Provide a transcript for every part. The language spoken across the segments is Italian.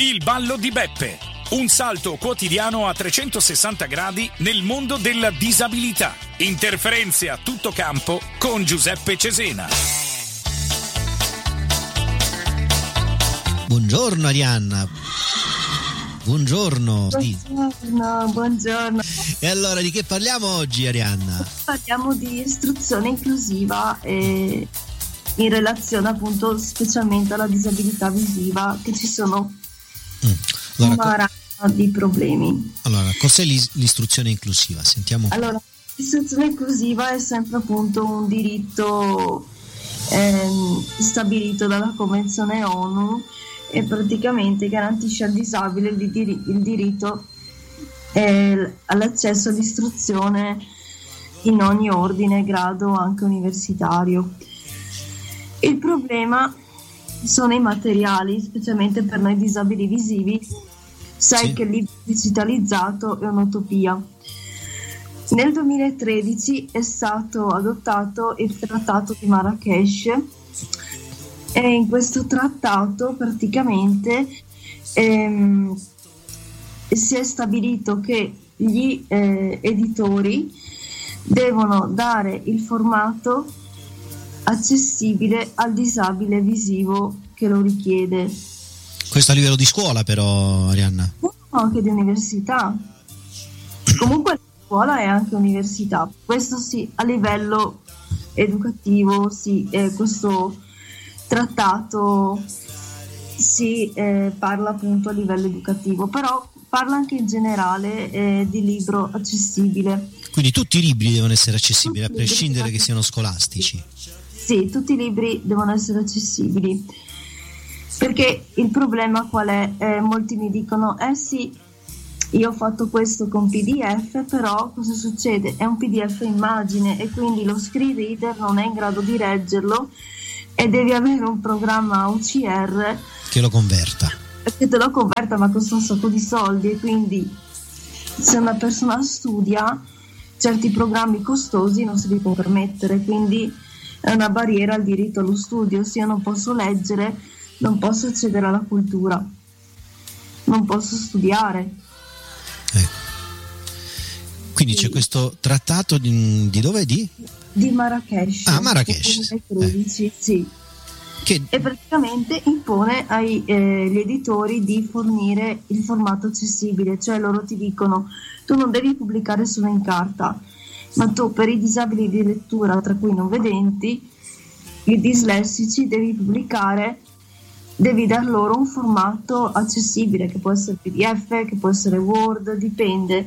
Il ballo di Beppe. Un salto quotidiano a 360 gradi nel mondo della disabilità. Interferenze a tutto campo con Giuseppe Cesena. Buongiorno Arianna. Buongiorno. Buongiorno. E allora di che parliamo oggi, Arianna? Parliamo di istruzione inclusiva in relazione appunto specialmente alla disabilità visiva, che ci sono una di problemi. Allora, cos'è l'istruzione inclusiva? Sentiamo. Allora, l'istruzione inclusiva è sempre appunto un diritto stabilito dalla Convenzione ONU e praticamente garantisce al disabile il diritto all'accesso all'istruzione in ogni ordine, grado, anche universitario. Il problema sono i materiali, specialmente per noi disabili visivi. Sai Sì. che il libro digitalizzato è un'utopia. Nel 2013 è stato adottato il Trattato di Marrakech e in questo trattato praticamente si è stabilito che gli editori devono dare il formato accessibile al disabile visivo che lo richiede. Questo a livello di scuola però, Arianna. Anche di università. Comunque la scuola è anche università. Questo sì, a livello educativo, sì, questo trattato si parla appunto a livello educativo, però parla anche in generale di libro accessibile. Quindi tutti i libri devono essere accessibili, a prescindere che siano scolastici. Sì, tutti i libri devono essere accessibili. Perché il problema qual è? Molti mi dicono, sì, io ho fatto questo con PDF, però cosa succede? È un PDF immagine e quindi lo screen reader non è in grado di leggerlo e devi avere un programma OCR Che lo converta. che te lo converta, ma costa un sacco di soldi, e quindi se una persona studia certi programmi costosi non se li può permettere, quindi è una barriera al diritto allo studio. Se io non posso leggere, non posso accedere alla cultura, non posso studiare. Ecco. Quindi c'è questo trattato di dove? Di Marrakech. Marrakech. 2013, sì. Che E praticamente impone agli editori di fornire il formato accessibile, cioè loro ti dicono: tu non devi pubblicare solo in carta, ma tu per i disabili di lettura, tra cui non vedenti, i dislessici, devi dar loro un formato accessibile, che può essere PDF, che può essere Word, dipende.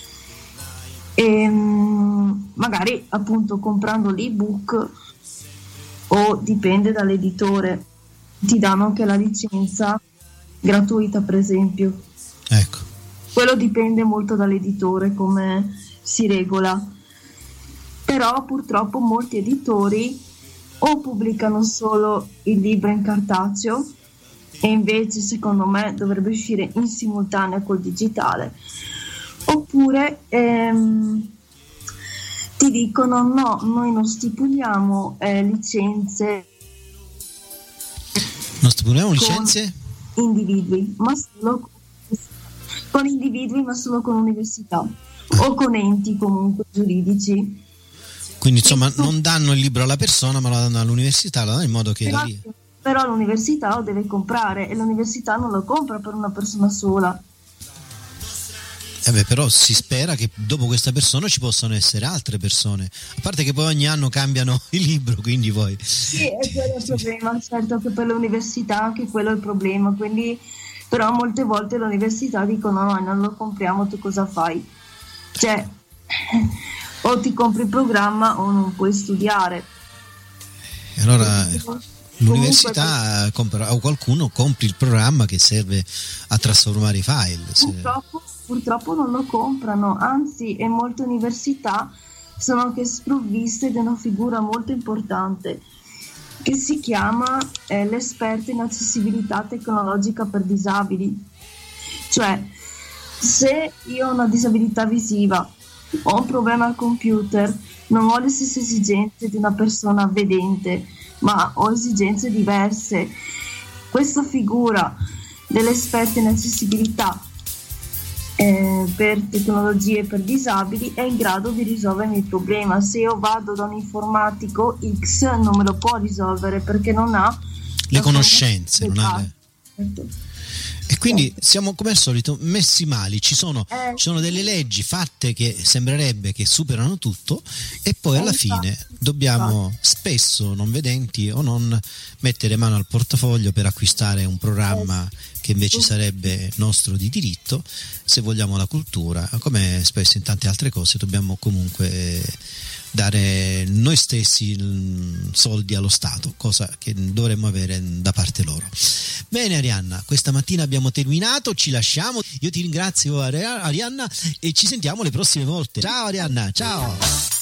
E magari appunto comprando l'ebook, o dipende dall'editore, ti danno anche la licenza gratuita, per esempio. ecco. Quello dipende molto dall'editore come si regola, però purtroppo molti editori o pubblicano solo il libro in cartaceo, e invece secondo me dovrebbe uscire in simultanea col digitale, oppure ti dicono: no, noi non stipuliamo licenze Non stipuliamo licenze? individui, ma solo con individui, ma solo con università o con enti comunque giuridici. Quindi insomma non danno il libro alla persona, ma lo danno all'università, lo danno in modo che Però l'università lo deve comprare, e l'università non lo compra per una persona sola. Però si spera che dopo questa persona ci possano essere altre persone, a parte che poi ogni anno cambiano il libro, quindi poi Sì, è quello il problema, certo che per l'università anche quello è il problema, quindi però molte volte l'università dicono: no, non lo compriamo, tu cosa fai? Cioè, o ti compri il programma o non puoi studiare. allora l'università compra, o qualcuno compri il programma che serve a trasformare i file. Purtroppo non lo comprano, anzi, e molte università sono anche sprovviste di una figura molto importante che si chiama l'esperto in accessibilità tecnologica per disabili. Cioè, se io ho una disabilità visiva, ho un problema al computer, non ho le stesse esigenze di una persona vedente, ma ho esigenze diverse, questa figura dell'esperto in accessibilità per tecnologie per disabili è in grado di risolvermi il problema. Se io vado da un informatico X non me lo può risolvere perché non ha le conoscenze, non ha certo. E quindi siamo come al solito messi male, ci sono delle leggi fatte che sembrerebbe che superano tutto e poi alla fine dobbiamo spesso non vedenti o non mettere mano al portafoglio per acquistare un programma che invece sarebbe nostro di diritto. Se vogliamo la cultura, come spesso in tante altre cose, dobbiamo comunque dare noi stessi soldi allo Stato, cosa che dovremmo avere da parte loro. Bene Arianna, questa mattina abbiamo terminato, ci lasciamo, io ti ringrazio Arianna e ci sentiamo le prossime volte. Ciao Arianna, ciao!